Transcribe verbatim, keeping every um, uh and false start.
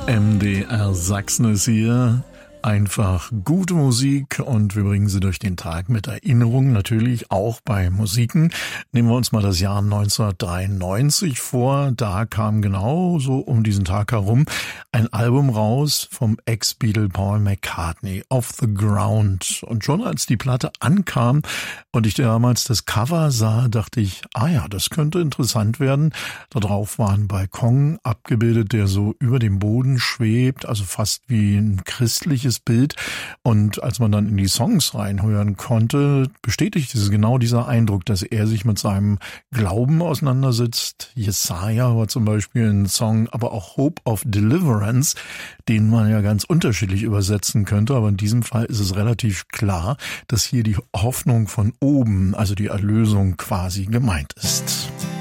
M D R Sachsen ist hier. Einfach gute Musik und wir bringen sie durch den Tag mit Erinnerungen, natürlich auch bei Musiken. Nehmen wir uns mal das Jahr neunzehnhundertdreiundneunzig vor. Da kam genau so um diesen Tag herum ein Album raus vom Ex-Beatle Paul McCartney, Off the Ground. Und schon als die Platte ankam und ich damals das Cover sah, dachte ich, ah ja, das könnte interessant werden. Da drauf war ein Balkon abgebildet, der so über dem Boden schwebt, also fast wie ein christliches Bild. Und als man dann in die Songs reinhören konnte, bestätigte es genau dieser Eindruck, dass er sich mit seinem Glauben auseinandersetzt. Jesaja war zum Beispiel ein Song, aber auch Hope of Deliverance, den man ja ganz unterschiedlich übersetzen könnte. Aber in diesem Fall ist es relativ klar, dass hier die Hoffnung von oben, also die Erlösung quasi gemeint ist.